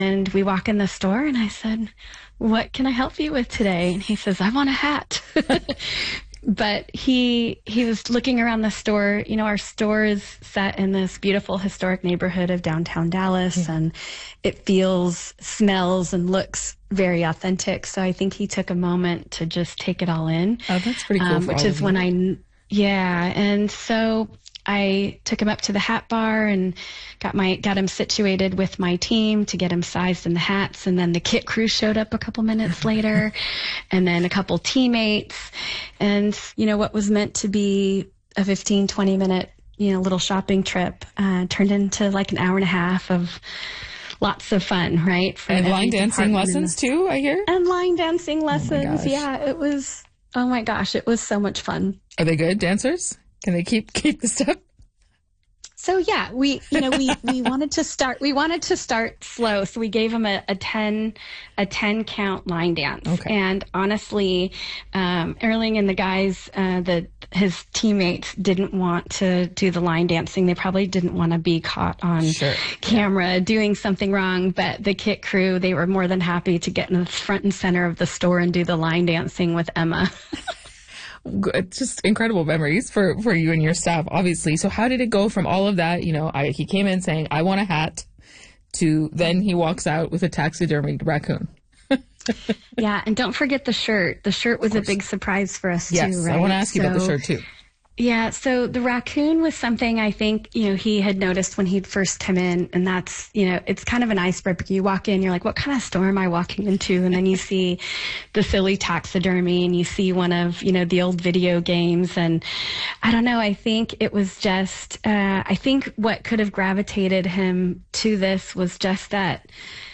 And we walk in the store and I said, "What can I help you with today?" And he says, "I want a hat." But he was looking around the store. You know, our store is set in this beautiful historic neighborhood of downtown Dallas, and it feels, smells, and looks very authentic. So I think he took a moment to just take it all in. Oh, that's pretty cool. Which is when yeah. And so I took him up to the hat bar and got him situated with my team to get him sized in the hats. And then the kit crew showed up a couple minutes later, and then a couple teammates. And, you know, what was meant to be a 15, 20-minute, little shopping trip turned into like an hour and a half of lots of fun, right? And line dancing lessons too, I hear? And line dancing lessons. Oh yeah, it was, oh my gosh, it was so much fun. Are they good dancers? Can they keep the step? So yeah, we wanted to start slow. So we gave him a 10 count line dance. Okay. And honestly, Erling and the guys, his teammates didn't want to do the line dancing. They probably didn't want to be caught on camera doing something wrong. But the kit crew, they were more than happy to get in the front and center of the store and do the line dancing with Emma. Just incredible memories for you and your staff, obviously. So how did it go from all of that? He came in saying, "I want a hat," to then he walks out with a taxidermied raccoon. Yeah, and don't forget the shirt. The shirt was a big surprise for us, too, right? Yes, I want to ask you about the shirt, too. Yeah, so the raccoon was something I think, he had noticed when he'd first come in, and that's, it's kind of an icebreaker. You walk in, you're like, what kind of store am I walking into? And then you see the silly taxidermy, and you see one of, the old video games, and I don't know, I think it was just, I think what could have gravitated him to this was just that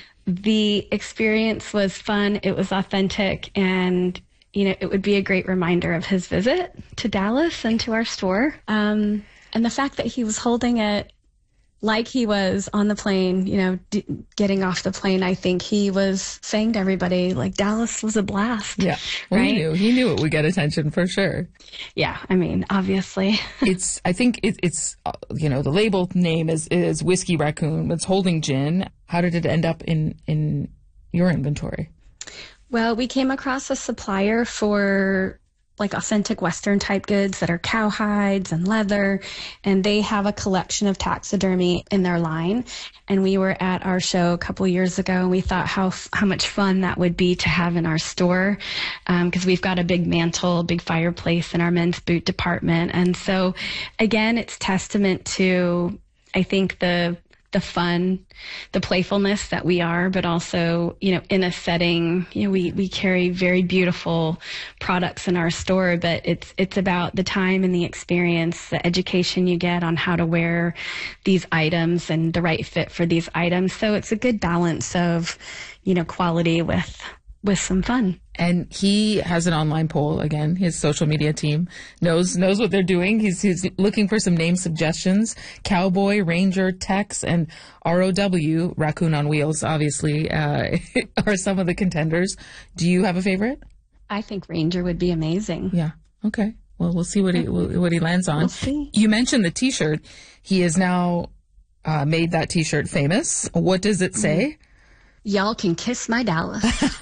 the experience was fun, it was authentic, and it would be a great reminder of his visit to Dallas and to our store. And the fact that he was holding it like he was on the plane, getting off the plane, I think he was saying to everybody, like, Dallas was a blast. Yeah. Well, right? He knew it would get attention for sure. Yeah. I mean, obviously. I think it's the label name is Whiskey Raccoon. It's holding gin. How did it end up in your inventory? Well, we came across a supplier for like authentic Western type goods that are cow hides and leather, and they have a collection of taxidermy in their line. And we were at our show a couple years ago, and we thought how much fun that would be to have in our store, because we've got a big mantle, big fireplace in our men's boot department. And so, again, it's testament to, I think, the fun, the playfulness that we are, but also, in a setting, we carry very beautiful products in our store, but it's about the time and the experience, the education you get on how to wear these items and the right fit for these items. So it's a good balance of, quality with some fun. And he has an online poll. Again, his social media team knows what they're doing. He's looking for some name suggestions. Cowboy, Ranger, Tex, and ROW, Raccoon on Wheels, obviously, are some of the contenders. Do you have a favorite? I think Ranger would be amazing. Yeah. Okay. Well, we'll see what he lands on. We'll see. You mentioned the T-shirt. He has now made that T-shirt famous. What does it say? Y'all can kiss my Dallas.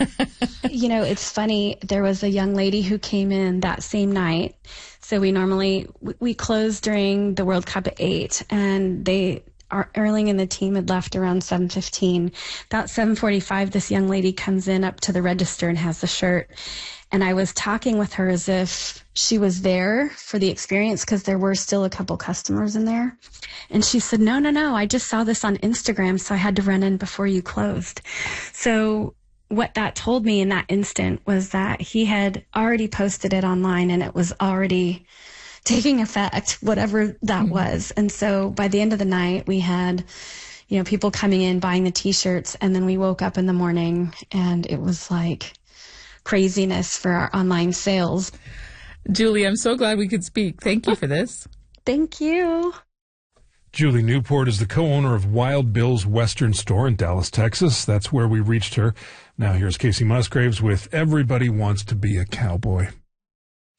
It's funny. There was a young lady who came in that same night. So we closed during the World Cup at 8, and Erling and the team had left around 7:15. About 7:45, this young lady comes in up to the register and has the shirt. And I was talking with her as if she was there for the experience, because there were still a couple customers in there. And she said, no, I just saw this on Instagram, so I had to run in before you closed. So what that told me in that instant was that he had already posted it online, and it was already taking effect, whatever that was. And so by the end of the night, we had people coming in, buying the T-shirts, and then we woke up in the morning, and it was like craziness for our online sales. Julie, I'm so glad we could speak. Thank you for this. Thank you. Julie Newport is the co-owner of Wild Bill's Western Store in Dallas, Texas. That's where we reached her. Now here's Casey Musgraves with Everybody Wants to Be a Cowboy.